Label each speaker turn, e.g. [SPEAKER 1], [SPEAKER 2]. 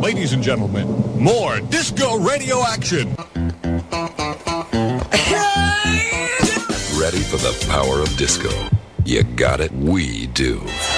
[SPEAKER 1] ladies and gentlemen, more disco radio action.
[SPEAKER 2] Ready for the power of disco? You got it. We do.